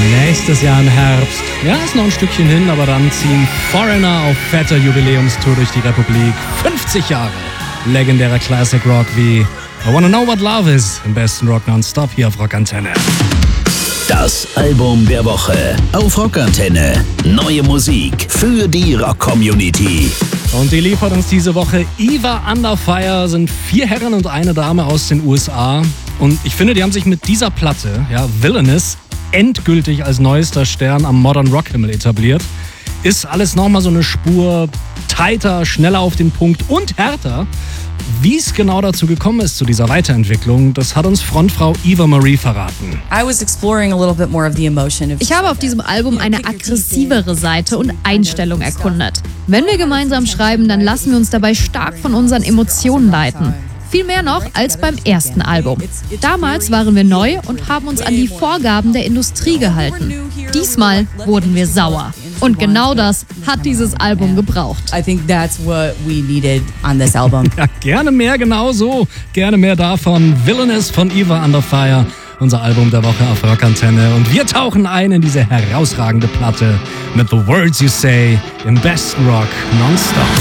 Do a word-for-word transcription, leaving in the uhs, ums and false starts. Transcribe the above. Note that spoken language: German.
Nächstes Jahr im Herbst. Ja, ist noch ein Stückchen hin, aber dann ziehen Foreigner auf fetter Jubiläumstour durch die Republik. fünfzig Jahre legendärer Classic Rock wie I Wanna Know What Love Is im besten Rock Nonstop hier auf Rockantenne. Das Album der Woche auf Rockantenne. Neue Musik für die Rock-Community. Und die liefert uns diese Woche Eva Under Fire, sind vier Herren und eine Dame aus den U S A. Und ich finde, die haben sich mit dieser Platte, ja, Villainous, endgültig als neuester Stern am Modern Rock Himmel etabliert. Ist alles nochmal so eine Spur tighter, schneller auf den Punkt und härter. Wie es genau dazu gekommen ist, zu dieser Weiterentwicklung, das hat uns Frontfrau Eva Marie verraten. Ich habe auf diesem Album eine aggressivere Seite und Einstellung erkundet. Wenn wir gemeinsam schreiben, dann lassen wir uns dabei stark von unseren Emotionen leiten. Viel mehr noch als beim ersten Album. Damals waren wir neu und haben uns an die Vorgaben der Industrie gehalten. Diesmal wurden wir sauer. Und genau das hat dieses Album gebraucht. I think that's what we needed on this album. Ja, gerne mehr genauso. Gerne mehr davon. Villainous von Eva Under Fire. Unser Album der Woche auf Rockantenne. Und wir tauchen ein in diese herausragende Platte mit The Words You Say im besten Rock nonstop.